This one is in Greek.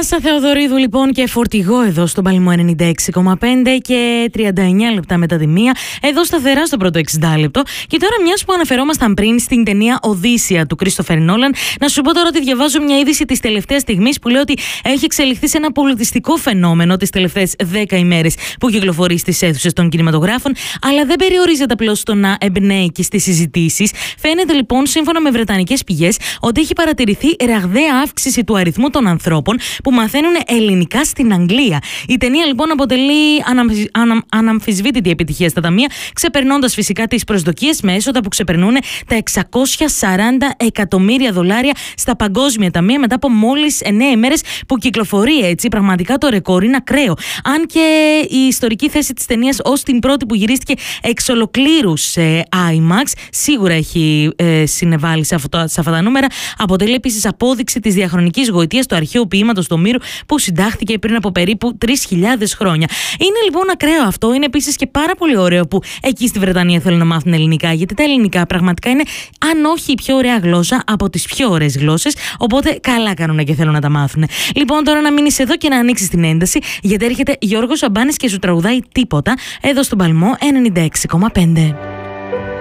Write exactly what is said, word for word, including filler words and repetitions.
Πάσα Θεοδωρίδου λοιπόν και φορτηγό εδώ στον Παλμό ενενήντα έξι κόμμα πέντε και τριάντα εννιά λεπτά μετά τη μία, εδώ σταθερά στο πρώτο εξήντα λεπτό. Και τώρα, μιας που αναφερόμασταν πριν στην ταινία Οδύσσεια του Κρίστοφερ Νόλαν, να σου πω τώρα ότι διαβάζω μια είδηση της τελευταίας στιγμής που λέει ότι έχει εξελιχθεί σε ένα πολιτιστικό φαινόμενο τις τελευταίες δέκα ημέρες που κυκλοφορεί στις αίθουσες των κινηματογράφων, αλλά δεν περιορίζεται απλώς στο να εμπνέει και στις συζητήσεις. Φαίνεται λοιπόν, σύμφωνα με βρετανικές πηγές, ότι έχει παρατηρηθεί ραγδαία αύξηση του αριθμού των ανθρώπων που μαθαίνουν ελληνικά στην Αγγλία. Η ταινία λοιπόν αποτελεί αναμφι... ανα... αναμφισβήτητη επιτυχία στα ταμεία, ξεπερνώντας φυσικά τις προσδοκίες με έσοδα που ξεπερνούν τα εξακόσια σαράντα εκατομμύρια δολάρια στα παγκόσμια ταμεία μετά από μόλις εννέα ημέρες που κυκλοφορεί. Έτσι, πραγματικά το ρεκόρ είναι ακραίο. Αν και η ιστορική θέση της ταινίας ως την πρώτη που γυρίστηκε εξ ολοκλήρου σε άιμαξ σίγουρα έχει ε, συνεβάλει σε, αυτό, σε αυτά τα νούμερα, αποτελεί επίσης απόδειξη της διαχρονικής γοητείας του αρχαίου ποίηματος του Ομήρου που συντάχθηκε πριν από περίπου τρεις χιλιάδες χρόνια. Είναι λοιπόν ακραίο αυτό. Είναι επίσης και πάρα πολύ ωραίο που εκεί στη Βρετανία θέλουν να μάθουν ελληνικά, γιατί τα ελληνικά πραγματικά είναι, αν όχι η πιο ωραία γλώσσα, από τις πιο ωραίες γλώσσες. Οπότε καλά κάνουν και θέλουν να τα μάθουν. Λοιπόν, τώρα να μείνεις εδώ και να ανοίξεις την ένταση, γιατί έρχεται Γιώργος Σαμπάνης και σου τραγουδάει Τίποτα εδώ στον Παλμό ενενήντα έξι κόμμα πέντε.